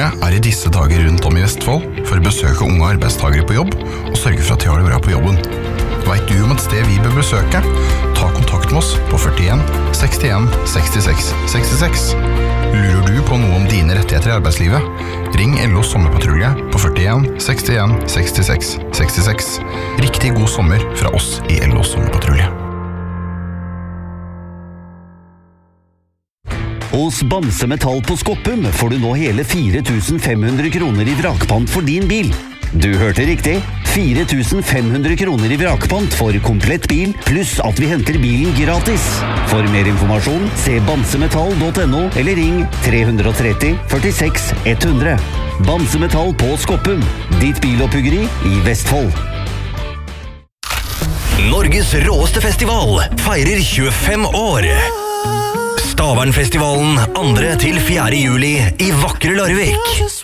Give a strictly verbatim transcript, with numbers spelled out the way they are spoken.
er i disse dager rundt om i Vestfold for å besøke unge arbeidstagere på jobb og sørge for at de har det bra på jobben. Vet du om et sted vi bør besøke? Ta kontakt med oss på førtien sekstien sekstiseks sekstiseks. Lurer du på noe om dine rettigheter i arbeidslivet? Ring L O's sommerpatrulje på førtien sekstien sekstiseks sekstiseks. Riktig god sommer fra oss i L O's sommerpatrulje. Hos Bamse Metall på Skoppum får du nå hele fire tusen fem hundre kroner i vrakpant for din bil. Du hørte riktig. fire tusen fem hundre kroner i vrakpant for komplett bil, pluss at vi henter bilen gratis. For mer informasjon, se bamsemetall punktum no eller ring tre tre tre førtiseks hundre. Bamse Metall på Skoppum, ditt biloppbyggeri i Vestfold. Norges råeste festival feirer tjuefem år. Stavernfestivalen andre til fjerde juli i vakre Larvik.